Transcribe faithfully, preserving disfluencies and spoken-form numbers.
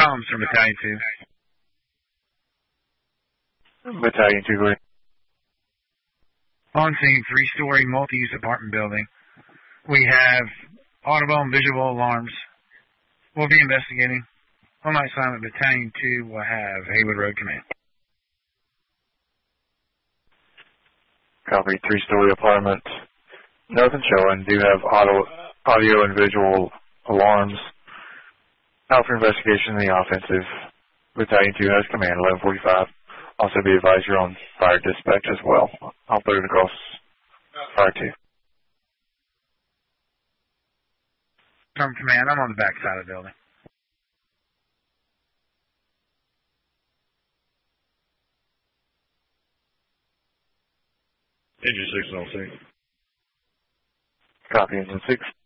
Columns from Battalion two. Battalion two, go ahead. On scene, three-story multi-use apartment building. We have audible and visual alarms. We'll be investigating. On my assignment, Battalion two will have Haywood Road Command. Copy, three-story apartment. Nothing showing. Do have audio, audio and visual alarms. Out for investigation in the offensive. Battalion two has command, eleven forty-five. Also be advised you're on fire dispatch as well. I'll put it across fire two. From command, I'm on the back side of the building. Engine six on scene. Copy, engine six.